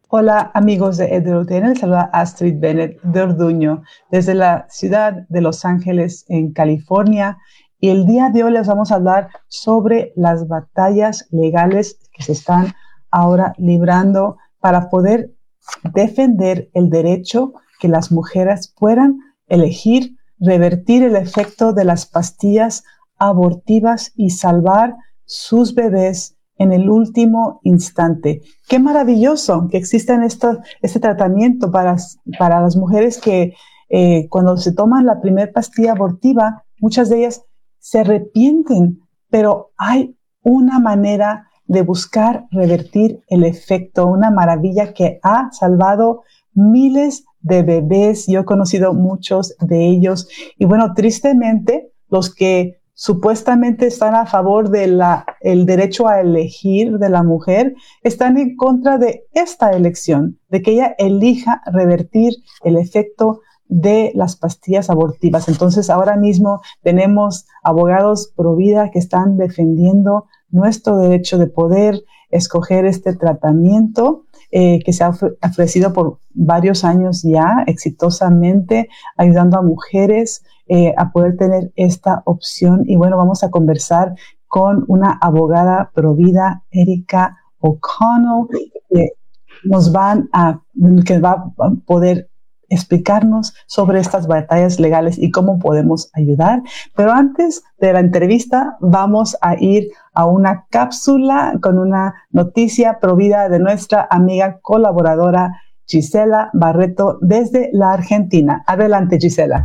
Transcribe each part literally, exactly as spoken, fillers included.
Hola amigos de EduTN, les saluda Astrid Bennett de Orduño desde la ciudad de Los Ángeles en California, y el día de hoy les vamos a hablar sobre las batallas legales que se están ahora librando para poder defender el derecho que las mujeres puedan elegir revertir el efecto de las pastillas abortivas y salvar sus bebés en el último instante. Qué maravilloso que exista esto, este tratamiento para, para las mujeres que eh, cuando se toman la primera pastilla abortiva, muchas de ellas se arrepienten, pero hay una manera de buscar revertir el efecto, una maravilla que ha salvado miles de bebés. Yo he conocido muchos de ellos y bueno, tristemente los que supuestamente están a favor del derecho a elegir de la mujer, están en contra de esta elección, de que ella elija revertir el efecto de las pastillas abortivas. Entonces, ahora mismo tenemos abogados pro vida que están defendiendo nuestro derecho de poder escoger este tratamiento eh, que se ha ofrecido por varios años ya, exitosamente, ayudando a mujeres Eh, a poder tener esta opción. Y bueno, vamos a conversar con una abogada pro vida, Erika O'Connell, que nos van a, que va a poder explicarnos sobre estas batallas legales y cómo podemos ayudar. Pero antes de la entrevista, vamos a ir a una cápsula con una noticia pro vida de nuestra amiga colaboradora Gisela Barreto desde la Argentina. Adelante, Gisela.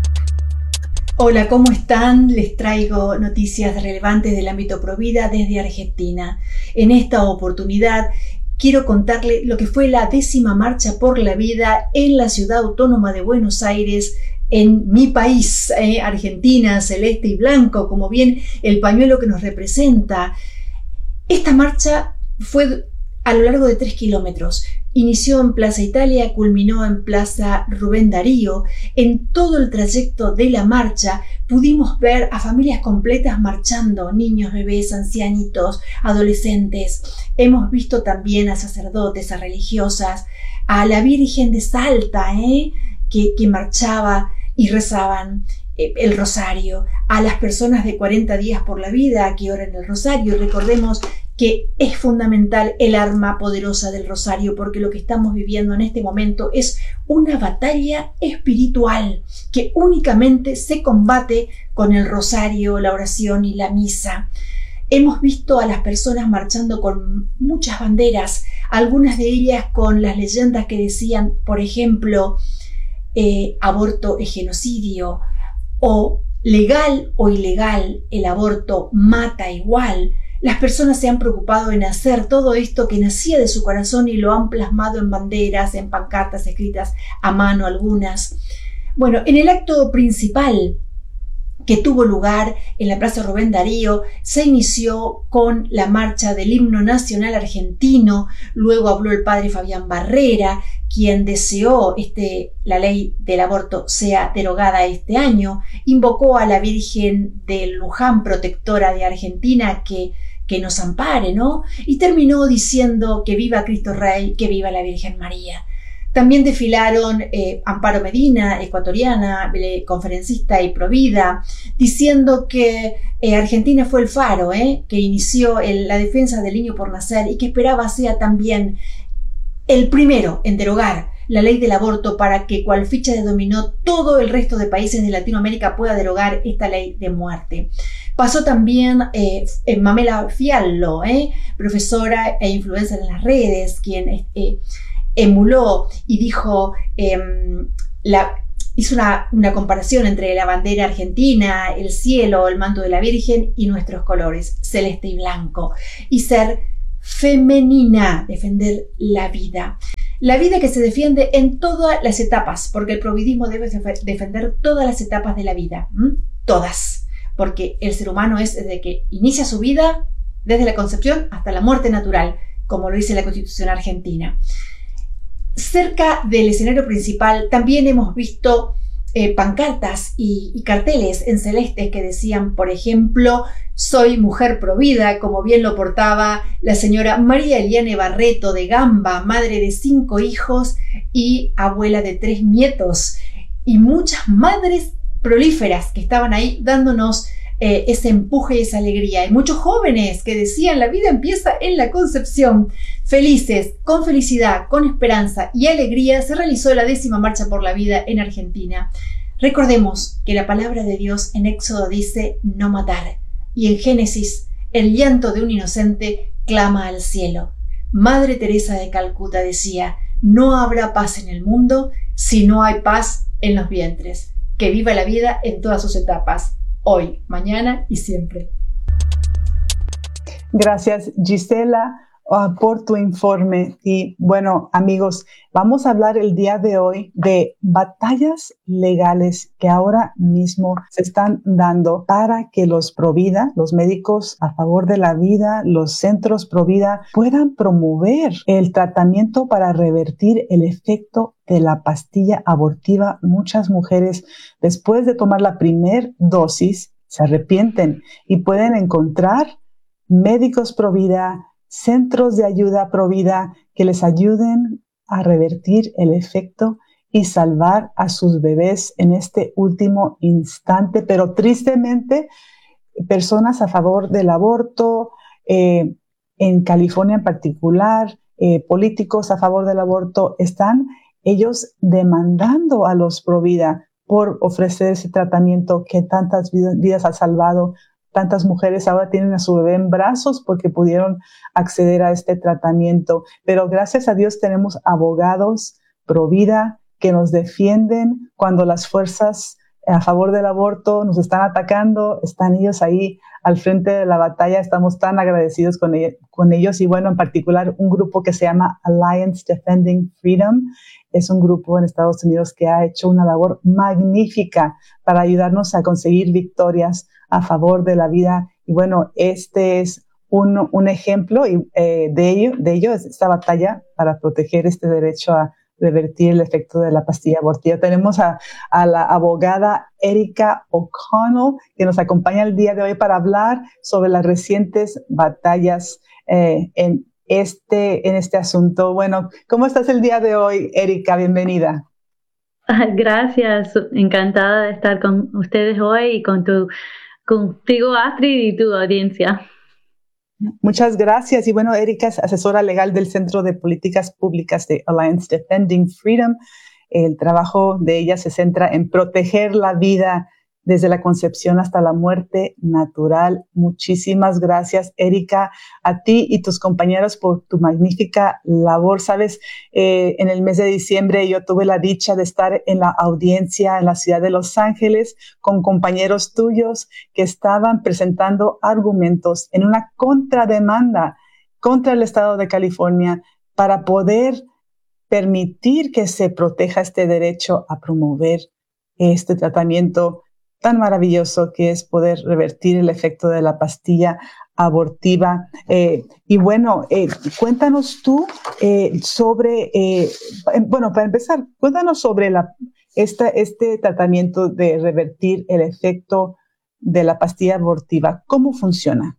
Hola, ¿cómo están? Les traigo noticias relevantes del ámbito pro vida desde Argentina. En esta oportunidad quiero contarle lo que fue la décima marcha por la vida en la ciudad autónoma de Buenos Aires, en mi país, eh, Argentina, celeste y blanco, como bien el pañuelo que nos representa. Esta marcha fue a lo largo de tres kilómetros. Inició en Plaza Italia, culminó en Plaza Rubén Darío. En todo el trayecto de la marcha pudimos ver a familias completas marchando, niños, bebés, ancianitos, adolescentes. Hemos visto también a sacerdotes, a religiosas, a la Virgen de Salta, ¿eh? que, que marchaba y rezaban el rosario, a las personas de cuarenta días por la vida que oran el rosario. Recordemos que es fundamental el arma poderosa del rosario, porque lo que estamos viviendo en este momento es una batalla espiritual que únicamente se combate con el rosario, la oración y la misa. Hemos visto a las personas marchando con muchas banderas, algunas de ellas con las leyendas que decían, por ejemplo, eh, aborto es genocidio, o legal o ilegal, el aborto mata igual. Las personas se han preocupado en hacer todo esto que nacía de su corazón y lo han plasmado en banderas, en pancartas escritas a mano algunas. Bueno, en el acto principal que tuvo lugar en la Plaza Rubén Darío, se inició con la marcha del himno nacional argentino. Luego habló el padre Fabián Barrera, quien deseó este, la ley del aborto sea derogada este año. Invocó a la Virgen de Luján, protectora de Argentina, que, que nos ampare, ¿no? Y terminó diciendo que viva Cristo Rey, que viva la Virgen María. También desfilaron eh, Amparo Medina, ecuatoriana, eh, conferencista y provida, diciendo que eh, Argentina fue el faro eh, que inició el, la defensa del niño por nacer y que esperaba sea también el primero en derogar la ley del aborto para que, cual ficha de dominó, todo el resto de países de Latinoamérica pueda derogar esta ley de muerte. Pasó también eh, Mamela Fiallo, eh, profesora e influencer en las redes, quien eh, emuló y dijo, eh, la, hizo una, una comparación entre la bandera argentina, el cielo, el manto de la Virgen y nuestros colores, celeste y blanco, y ser femenina, defender la vida. La vida que se defiende en todas las etapas, porque el providismo debe defender todas las etapas de la vida, ¿m? Todas, porque el ser humano es desde que inicia su vida, desde la concepción hasta la muerte natural, como lo dice la Constitución argentina. Cerca del escenario principal también hemos visto eh, pancartas y, y carteles en celeste que decían, por ejemplo, Soy mujer provida, como bien lo portaba la señora María Eliane Barreto de Gamba, madre de cinco hijos y abuela de tres nietos, y muchas madres prolíferas que estaban ahí dándonos eh, ese empuje y esa alegría. Y muchos jóvenes que decían la vida empieza en la concepción. Felices, con felicidad, con esperanza y alegría se realizó la décima marcha por la vida en Argentina. Recordemos que la palabra de Dios en Éxodo dice no matar, y en Génesis el llanto de un inocente clama al cielo. Madre Teresa de Calcuta decía, no habrá paz en el mundo si no hay paz en los vientres. Que viva la vida en todas sus etapas, hoy, mañana y siempre. Gracias, Gisela, uh, por tu informe. Y bueno, amigos, vamos a hablar el día de hoy de batallas legales que ahora mismo se están dando para que los Provida, los médicos a favor de la vida, los centros Provida, puedan promover el tratamiento para revertir el efecto de la pastilla abortiva. Muchas mujeres, después de tomar la primer dosis, se arrepienten y pueden encontrar médicos Provida, centros de ayuda Provida que les ayuden a revertir el efecto y salvar a sus bebés en este último instante. Pero tristemente, personas a favor del aborto, eh, en California en particular, eh, políticos a favor del aborto, están ellos demandando a los Provida por ofrecer ese tratamiento que tantas vidas, vidas ha salvado. Tantas mujeres ahora tienen a su bebé en brazos porque pudieron acceder a este tratamiento. Pero gracias a Dios tenemos abogados Provida que nos defienden cuando las fuerzas a favor del aborto nos están atacando. Están ellos ahí al frente de la batalla. Estamos tan agradecidos con, ellos, con ellos. Y bueno, en particular un grupo que se llama Alliance Defending Freedom. Es un grupo en Estados Unidos que ha hecho una labor magnífica para ayudarnos a conseguir victorias a favor de la vida. Y bueno, este es un, un ejemplo y, eh, de ello, de ello es esta batalla para proteger este derecho a revertir el efecto de la pastilla abortiva. Tenemos a, a la abogada Erika O'Connell que nos acompaña el día de hoy para hablar sobre las recientes batallas eh, en este, en este asunto. Bueno, ¿cómo estás el día de hoy, Erika? Bienvenida. Gracias, encantada de estar con ustedes hoy y con tu, contigo, Astrid, y tu audiencia. Muchas gracias. Y bueno, Erika es asesora legal del Centro de Políticas Públicas de Alliance Defending Freedom. El trabajo de ella se centra en proteger la vida desde la concepción hasta la muerte natural. Muchísimas gracias, Erika, a ti y tus compañeros por tu magnífica labor. Sabes, eh, en el mes de diciembre yo tuve la dicha de estar en la audiencia en la ciudad de Los Ángeles con compañeros tuyos que estaban presentando argumentos en una contrademanda contra el estado de California para poder permitir que se proteja este derecho a promover este tratamiento tan maravilloso que es poder revertir el efecto de la pastilla abortiva. Eh, y bueno, eh, cuéntanos tú eh, sobre, eh, bueno, para empezar, cuéntanos sobre la, esta, este tratamiento de revertir el efecto de la pastilla abortiva. ¿Cómo funciona?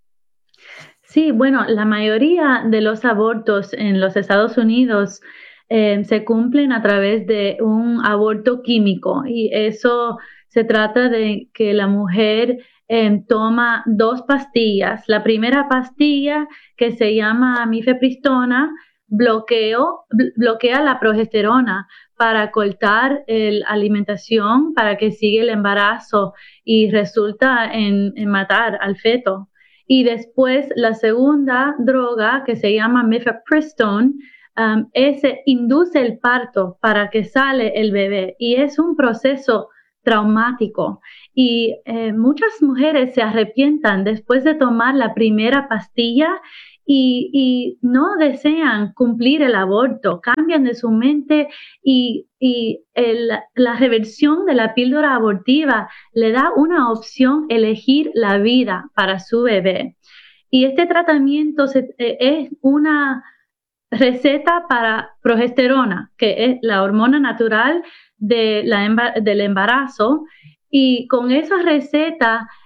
Sí, bueno, la mayoría de los abortos en los Estados Unidos eh, se cumplen a través de un aborto químico, y eso se trata de que la mujer eh, toma dos pastillas. La primera pastilla, que se llama mifepristona, bloqueo, bloquea la progesterona para cortar la alimentación, para que siga el embarazo y resulta en, en matar al feto. Y después la segunda droga, que se llama mifepristone, um, ese induce el parto para que sale el bebé, y es un proceso traumático, y eh, muchas mujeres se arrepientan después de tomar la primera pastilla y, y no desean cumplir el aborto, cambian de su mente, y, y el, la reversión de la píldora abortiva le da una opción, elegir la vida para su bebé. Y este tratamiento se, eh, es una receta para progesterona, que es la hormona natural de la, del embarazo, y con esa receta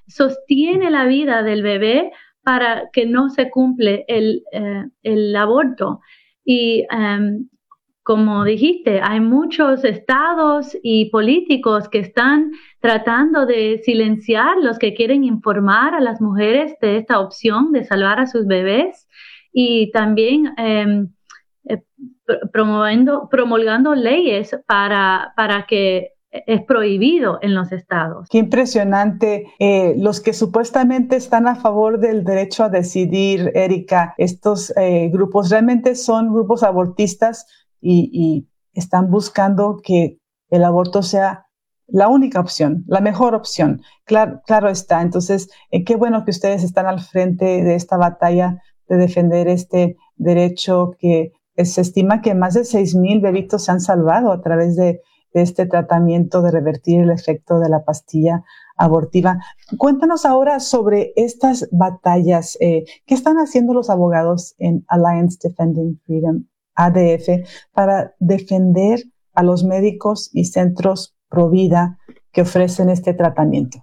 sostiene la vida del bebé para que no se cumple el, eh, el aborto. Y um, como dijiste, hay muchos estados y políticos que están tratando de silenciar los que quieren informar a las mujeres de esta opción de salvar a sus bebés, y también eh, eh, promoviendo, promulgando leyes para, para que es prohibido en los estados. Qué impresionante. Eh, los que supuestamente están a favor del derecho a decidir, Erika, estos eh, grupos realmente son grupos abortistas y, y están buscando que el aborto sea la única opción, la mejor opción. Claro, claro está. Entonces, eh, qué bueno que ustedes están al frente de esta batalla de defender este derecho, que se estima que más de seis mil bebitos se han salvado a través de de este tratamiento de revertir el efecto de la pastilla abortiva. Cuéntanos ahora sobre estas batallas. Eh, ¿Qué están haciendo los abogados en Alliance Defending Freedom, A D F, para defender a los médicos y centros pro vida que ofrecen este tratamiento?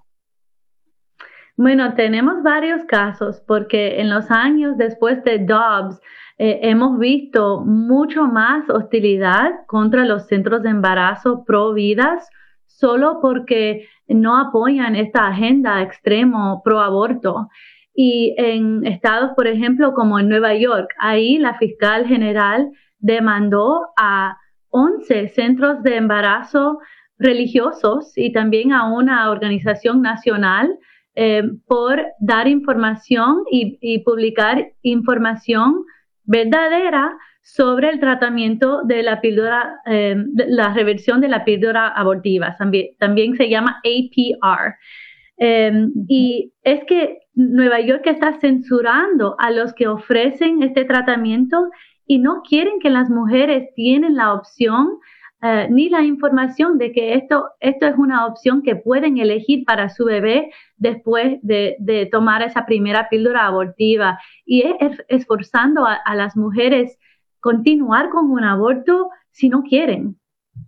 Bueno, tenemos varios casos porque en los años después de Dobbs eh, hemos visto mucho más hostilidad contra los centros de embarazo pro vidas solo porque no apoyan esta agenda extremo pro aborto. Y en estados, por ejemplo, como en Nueva York, ahí la fiscal general demandó a once centros de embarazo religiosos y también a una organización nacional Eh, por dar información y, y publicar información verdadera sobre el tratamiento de la píldora, eh, la reversión de la píldora abortiva. También, también se llama A P R. Eh, y es que Nueva York está censurando a los que ofrecen este tratamiento y no quieren que las mujeres tienen la opción Uh, ni la información de que esto, esto es una opción que pueden elegir para su bebé después de, de tomar esa primera píldora abortiva, y es esforzando a, a las mujeres continuar con un aborto si no quieren.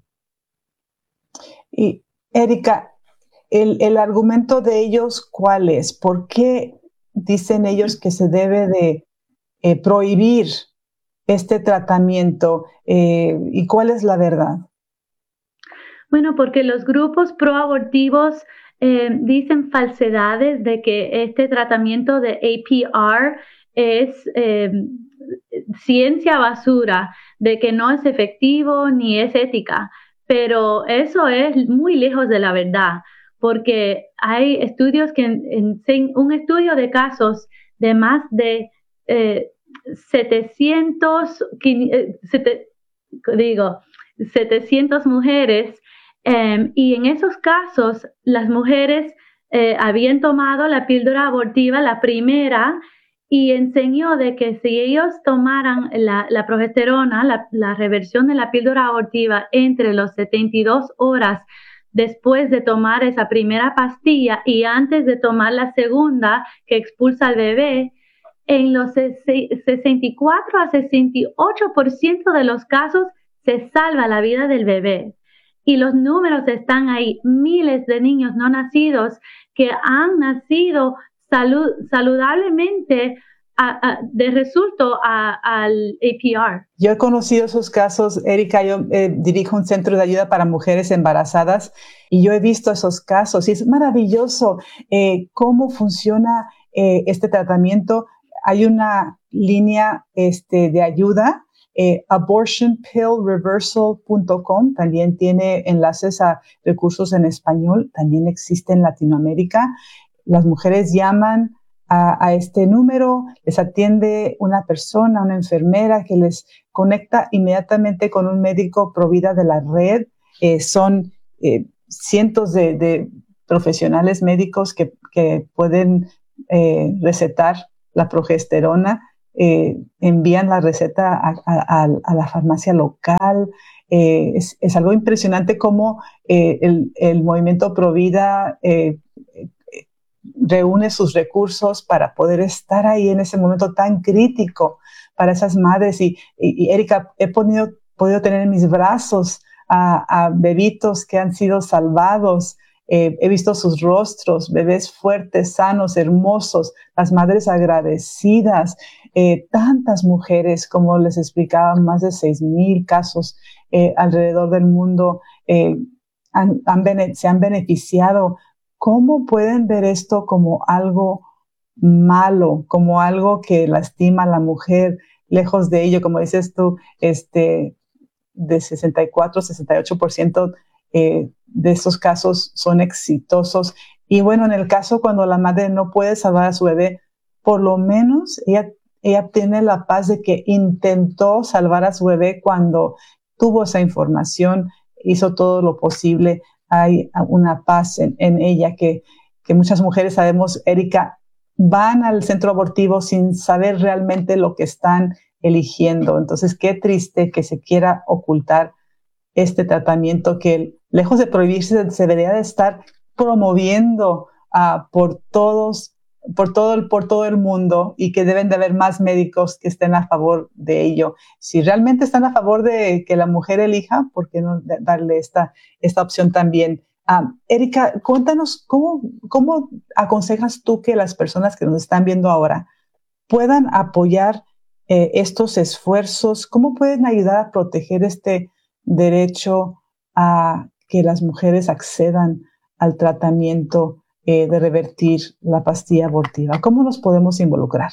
Y Erika, el, el argumento de ellos, ¿cuál es? ¿Por qué dicen ellos que se debe de eh, prohibir este tratamiento, eh, y cuál es la verdad? Bueno, porque los grupos proabortivos eh, dicen falsedades de que este tratamiento de A P R es eh, ciencia basura, de que no es efectivo ni es ética, pero eso es muy lejos de la verdad, porque hay estudios que en, en un estudio de casos de más de eh, setecientos, sete, digo, setecientas mujeres, eh, y en esos casos las mujeres eh, habían tomado la píldora abortiva, la primera, y enseñó de que si ellos tomaran la, la progesterona, la, la reversión de la píldora abortiva entre los setenta y dos horas después de tomar esa primera pastilla y antes de tomar la segunda que expulsa al bebé, en los sesenta y cuatro a sesenta y ocho por ciento de los casos se salva la vida del bebé. Y los números están ahí, miles de niños no nacidos que han nacido salud, saludablemente a, a, de resultado al A P R. Yo he conocido esos casos, Erika. Yo eh, dirijo un centro de ayuda para mujeres embarazadas y yo he visto esos casos y es maravilloso eh, cómo funciona eh, este tratamiento. Hay una línea este, de ayuda, eh, abortion pill reversal punto com, también tiene enlaces a recursos en español, también existe en Latinoamérica. Las mujeres llaman a, a este número, les atiende una persona, una enfermera que les conecta inmediatamente con un médico pro vida de la red. Eh, son eh, cientos de, de profesionales médicos que, que pueden eh, recetar la progesterona, eh, envían la receta a, a, a la farmacia local. Eh, es, es algo impresionante cómo eh, el, el movimiento pro vida eh, reúne sus recursos para poder estar ahí en ese momento tan crítico para esas madres. Y, y, y Erika, he podido, podido tener en mis brazos a, a bebitos que han sido salvados Eh, he visto sus rostros, bebés fuertes, sanos, hermosos, las madres agradecidas, eh, tantas mujeres, como les explicaba, más de seis mil casos eh, alrededor del mundo eh, han, han bene- se han beneficiado. ¿Cómo pueden ver esto como algo malo, como algo que lastima a la mujer? Lejos de ello, como dices tú, este, de sesenta y cuatro, sesenta y ocho por ciento eh, de estos casos son exitosos. Y bueno, en el caso cuando la madre no puede salvar a su bebé, por lo menos ella, ella tiene la paz de que intentó salvar a su bebé cuando tuvo esa información, hizo todo lo posible. Hay una paz en, en ella que, que muchas mujeres sabemos, Erika, van al centro abortivo sin saber realmente lo que están eligiendo. Entonces, qué triste que se quiera ocultar este tratamiento que, lejos de prohibirse, se debería de estar promoviendo uh, por todos, por todo, el, por todo el mundo, y que deben de haber más médicos que estén a favor de ello. Si realmente están a favor de que la mujer elija, ¿por qué no darle esta, esta opción también? Um, Erika, cuéntanos, ¿cómo, ¿cómo aconsejas tú que las personas que nos están viendo ahora puedan apoyar eh, estos esfuerzos? ¿Cómo pueden ayudar a proteger este derecho a que las mujeres accedan al tratamiento eh, de revertir la pastilla abortiva? ¿Cómo nos podemos involucrar?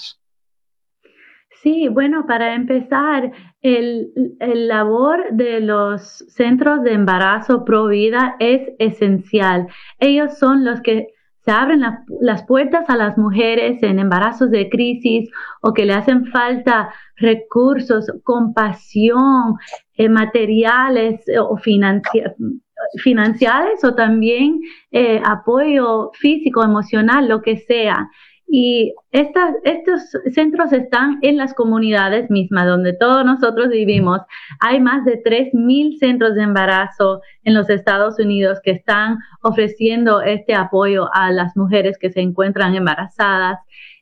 Sí, bueno, para empezar, el, el labor de los centros de embarazo pro vida es esencial. Ellos son los que se abren la, las puertas a las mujeres en embarazos de crisis o que le hacen falta recursos, compasión, eh, materiales eh, o financiales. financiales o también eh, apoyo físico, emocional, lo que sea. Y estas, estos centros están en las comunidades mismas donde todos nosotros vivimos. Hay más de tres mil centros de embarazo en los Estados Unidos que están ofreciendo este apoyo a las mujeres que se encuentran embarazadas.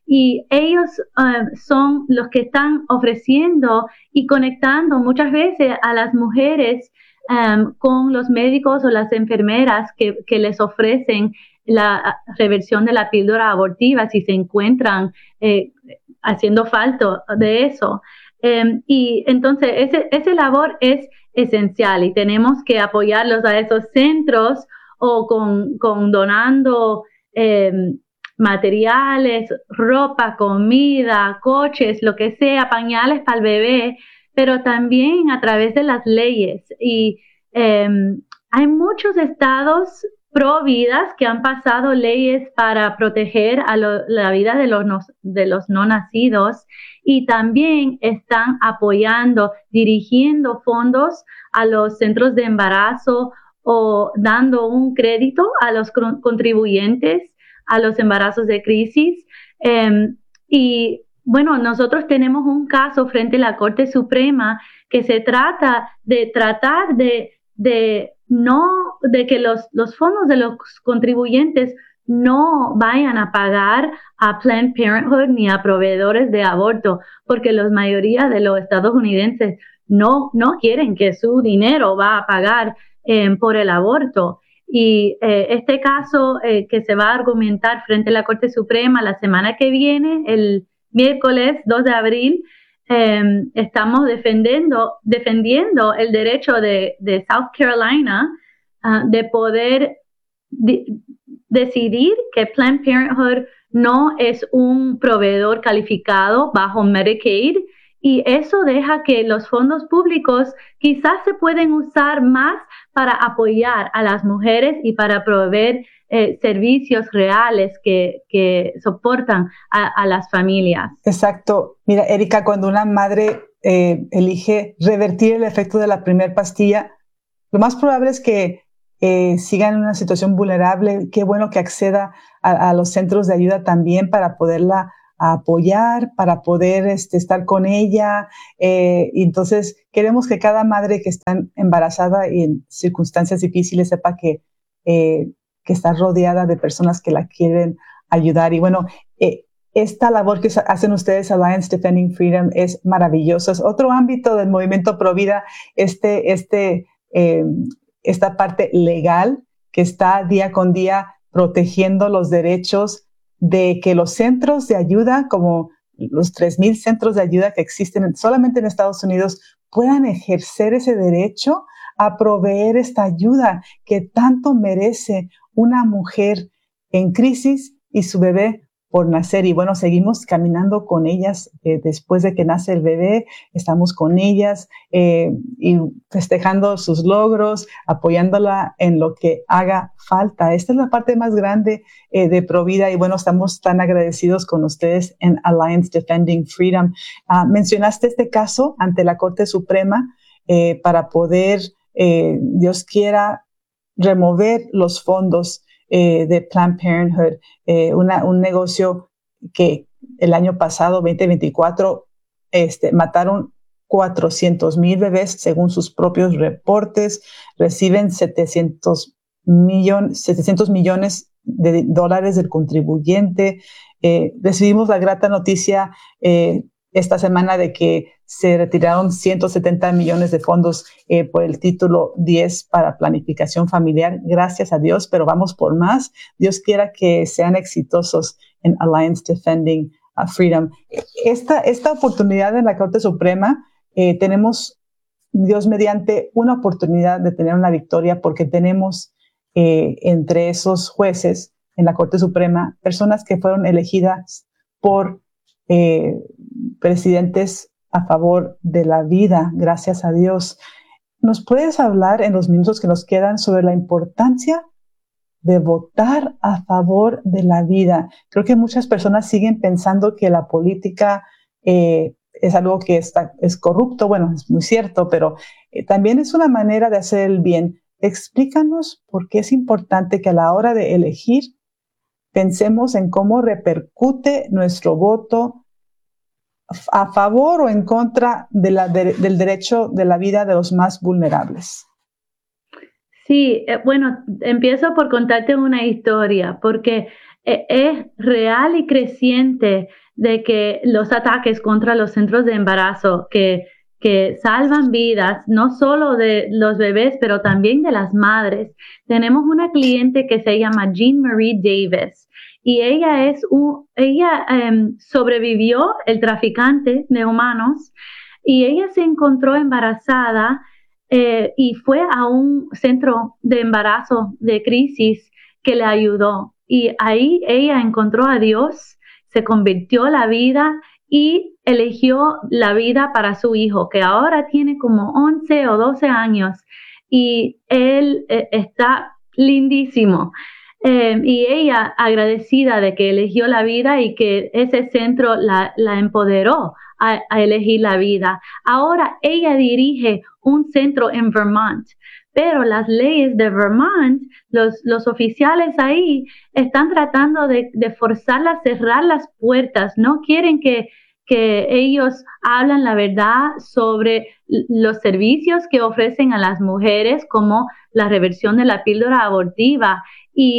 Y ellos uh, son los que están ofreciendo y conectando muchas veces a las mujeres Um, con los médicos o las enfermeras que, que les ofrecen la reversión de la píldora abortiva si se encuentran eh, haciendo falta de eso. Um, y entonces ese, ese labor es esencial y tenemos que apoyarlos a esos centros o con, con donando eh, materiales, ropa, comida, coches, lo que sea, pañales para el bebé, pero también a través de las leyes. Y eh, hay muchos estados pro vidas que han pasado leyes para proteger a lo, la vida de los, no, de los no nacidos y también están apoyando, dirigiendo fondos a los centros de embarazo o dando un crédito a los contribuyentes a los embarazos de crisis. Eh, y Bueno, nosotros tenemos un caso frente a la Corte Suprema que se trata de tratar de, de no, de que los, los fondos de los contribuyentes no vayan a pagar a Planned Parenthood ni a proveedores de aborto, porque la mayoría de los estadounidenses no, no quieren que su dinero va a pagar eh, por el aborto. Y eh, este caso eh, que se va a argumentar frente a la Corte Suprema la semana que viene, el miércoles dos de abril, eh, estamos defendiendo, defendiendo el derecho de, de South Carolina uh, de poder de, decidir que Planned Parenthood no es un proveedor calificado bajo Medicaid, y eso deja que los fondos públicos quizás se pueden usar más para apoyar a las mujeres y para proveer eh, servicios reales que, que soportan a, a las familias. Exacto. Mira, Erika, cuando una madre eh, elige revertir el efecto de la primera pastilla, lo más probable es que eh, siga en una situación vulnerable. Qué bueno que acceda a, a los centros de ayuda también para poderla apoyar, para poder este, estar con ella. Eh, y entonces queremos que cada madre que está embarazada y en circunstancias difíciles sepa que, eh, que está rodeada de personas que la quieren ayudar. Y bueno, eh, esta labor que hacen ustedes, Alliance Defending Freedom, es maravillosa. Es otro ámbito del movimiento Pro Vida, este, este, eh, esta parte legal que está día con día protegiendo los derechos de que los centros de ayuda, como los tres mil centros de ayuda que existen solamente en Estados Unidos, puedan ejercer ese derecho a proveer esta ayuda que tanto merece una mujer en crisis y su bebé por nacer. Y bueno, seguimos caminando con ellas eh, después de que nace el bebé, estamos con ellas eh, y festejando sus logros, apoyándola en lo que haga falta. Esta es la parte más grande eh, de Provida y bueno, estamos tan agradecidos con ustedes en Alliance Defending Freedom. Uh, mencionaste este caso ante la Corte Suprema eh, para poder, eh, Dios quiera, remover los fondos Eh, de Planned Parenthood, eh, una, un negocio que el año pasado, veinte veinticuatro, este, mataron cuatrocientos mil bebés según sus propios reportes, reciben setecientos, millon, setecientos millones de dólares del contribuyente. Eh, recibimos la grata noticia eh, esta semana de que se retiraron ciento setenta millones de fondos eh, por el título diez para planificación familiar. Gracias a Dios, pero vamos por más. Dios quiera que sean exitosos en Alliance Defending uh, Freedom. Esta, esta oportunidad en la Corte Suprema, eh, tenemos, Dios mediante, una oportunidad de tener una victoria porque tenemos eh, entre esos jueces en la Corte Suprema personas que fueron elegidas por eh, presidentes a favor de la vida, gracias a Dios. ¿Nos puedes hablar en los minutos que nos quedan sobre la importancia de votar a favor de la vida? Creo que muchas personas siguen pensando que la política eh, es algo que está, es corrupto. Bueno, es muy cierto, pero eh, también es una manera de hacer el bien. Explícanos por qué es importante que a la hora de elegir pensemos en cómo repercute nuestro voto a favor o en contra de la, de, del derecho de la vida de los más vulnerables. Sí, eh, bueno, empiezo por contarte una historia, porque eh, es real y creciente de que los ataques contra los centros de embarazo que, que salvan vidas, no solo de los bebés, pero también de las madres. Tenemos una cliente que se llama Jean Marie Davis. Y ella es un, ella um, sobrevivió el traficante de humanos y ella se encontró embarazada eh, y fue a un centro de embarazo de crisis que le ayudó. Y ahí ella encontró a Dios, se convirtió la vida y eligió la vida para su hijo, que ahora tiene como once o doce años y él eh, está lindísimo. Eh, y ella agradecida de que eligió la vida y que ese centro la, la empoderó a, a elegir la vida. Ahora ella dirige un centro en Vermont, pero las leyes de Vermont, los, los oficiales ahí están tratando de, de forzarla a cerrar las puertas. No quieren que, que ellos hablen la verdad sobre los servicios que ofrecen a las mujeres, como la reversión de la píldora abortiva. Y